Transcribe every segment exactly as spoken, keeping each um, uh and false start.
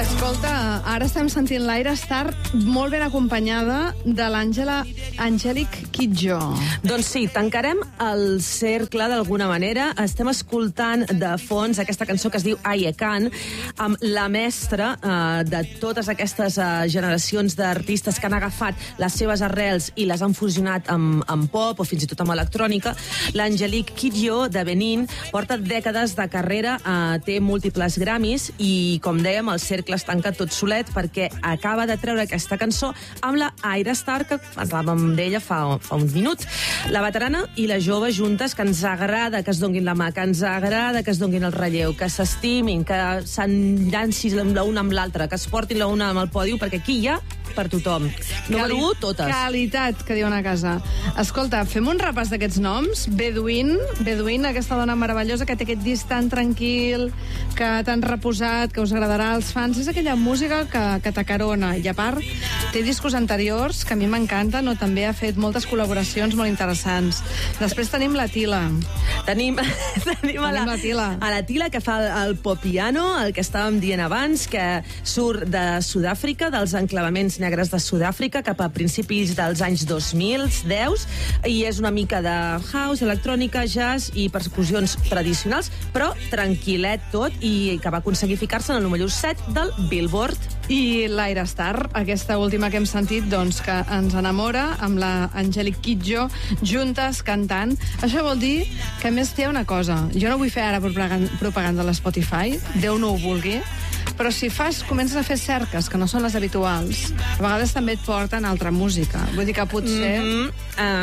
Escolta, ara estem sentint l'Aire Star molt ben acompanyada de l'Àngela Angèlic Kidjo. Doncs sí, tancarem el cercle d'alguna manera. Estem escoltant de fons aquesta cançó que es diu Aye Can, amb la mestra eh, de totes aquestes eh, generacions d'artistes que han agafat les seves arrels i les han fusionat amb, amb pop o fins i tot amb electrònica. L'Angèlic Kidjo, de Benín, porta dècades de carrera, eh, té múltiples Grammys i, com dèiem, el cercle es tanca tot solet perquè acaba de treure aquesta cançó amb la Aire Star, que parlàvem d'ella fa, fa un minut. La veterana i la jove juntes, que ens agrada que es donguin la mà, que ens agrada que es donguin el relleu, que s'estimin, que s'enllancin l'una amb l'altra, que es portin l'una amb el pòdio, perquè aquí hi ha per tothom. Número u, totes. Qualitat, que diuen a casa. Escolta, fem un repàs d'aquests noms. Beduin, Beduin, aquesta dona meravellosa que té aquest disc tan tranquil, que tan reposat, que us agradarà als fans. És aquella música que, que t'acarona. I a part, té discos anteriors que a mi m'encanten, o també ha fet moltes col·laboracions molt interessants. Després tenim la Tila. Tenim, tenim, a, la, tenim la Tila. A la Tila, que fa el, el popiano, el que estàvem dient abans, que surt de Sud-àfrica, dels enclavaments negres de Sud-àfrica, cap a principis dels anys dos mil deu, i és una mica de house, electrònica, jazz i percussions tradicionals, però tranquil·let tot, i que va aconseguir ficar-se en el número set del Billboard. I l'Aire Star, aquesta última que hem sentit, doncs, que ens enamora, amb la Angèlic Kidjo, juntes, cantant. Això vol dir que, a més, té una cosa. Jo no vull fer ara propaganda a l'Spotify, Déu no ho vulgui, però si fas, comences a fer cerques que no són les habituals, a vegades també et porten altra música. Vull dir que potser... Mm-hmm.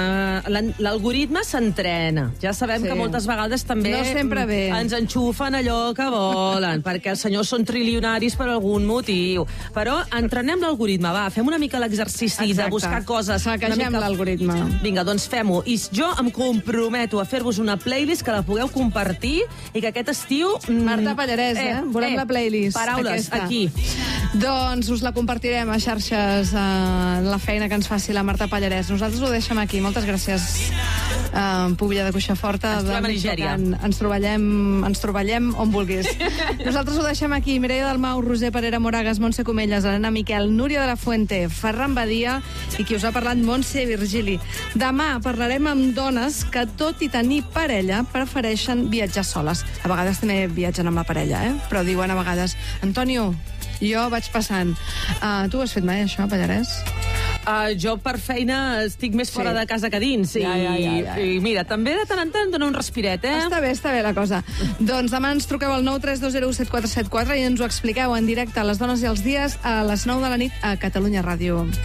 uh, L'algoritme s'entrena. Ja sabem sí. que moltes vegades també no sempre bé. ens enxufen allò que volen, perquè els senyors són trilionaris per algun motiu. Però entrenem l'algoritme, va, fem una mica l'exercici de buscar coses... Saquegem mica... l'algoritme. Vinga, doncs fem-ho. I jo em comprometo a fer-vos una playlist que la pugueu compartir i que aquest estiu... Marta Pallarès, eh? eh? Volem eh, la playlist. Paraules, aquesta. Aquí. Doncs us la compartirem a xarxes, uh, la feina que ens faci la Marta Pallarès. Nosaltres ho deixem aquí. Moltes gràcies, uh, Pubilla de Cuixaforta. Ens trobem a Nigèria. Ens troballem, ens troballem on vulguis. Nosaltres ho deixem aquí. Mireia Dalmau, Roser Parera Moragas, Montse Comelles, Elena Miquel, Núria de la Fuente, Ferran Badia i qui us ha parlat, Montse Virgili. Demà parlarem amb dones que, tot i tenir parella, prefereixen viatjar soles. A vegades també viatgen amb la parella, eh? Però diuen a vegades, Antonio, jo vaig passant. Uh, tu ho has fet mai, això, Pallarès? Uh, jo per feina estic més fora sí. de casa que dins. Ja, ja, ja, ja. I, I mira, també de tant en tant dona un respiret, eh? Està bé, està bé la cosa. Doncs demà ens truqueu al nou tres dos zero set quatre set quatre i ens ho expliqueu en directe a Les Dones i els Dies a les nou de la nit a Catalunya Ràdio.